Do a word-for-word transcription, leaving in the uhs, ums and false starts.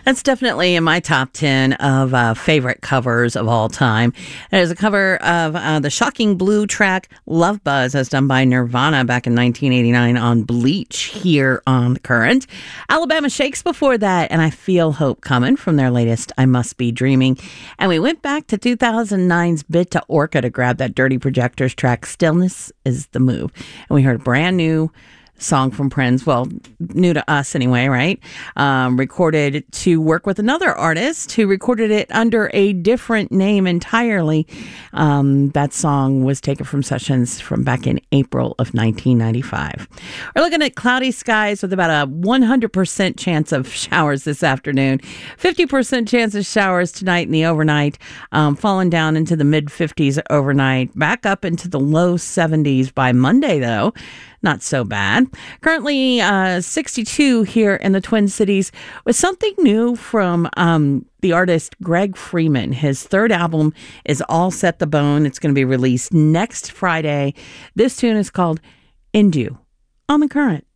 That's definitely in my top ten of uh, favorite covers of all time. There's a cover of uh, the shocking blue track Love Buzz, as done by Nirvana back in nineteen eighty-nine on Bleach here on The Current. Alabama Shakes before that, and I Feel Hope Coming from their latest I Must Be Dreaming. And we went back to two thousand nine's Bit to Orca to grab that Dirty Projectors track Stillness Is the Move. And we heard a brand new song from Prince, well, new to us anyway, right? Um, recorded to work with another artist who recorded it under a different name entirely. Um, that song was taken from sessions from back in April of nineteen ninety-five. We're looking at cloudy skies with about a one hundred percent chance of showers this afternoon, fifty percent chance of showers tonight in the overnight, um, falling down into the mid fifties overnight, back up into the low seventies by Monday, though. Not so bad. Currently uh, sixty-two here in the Twin Cities with something new from um, the artist Greg Freeman. His third album is All Set the Bone. It's going to be released next Friday. This tune is called Indu on The Current.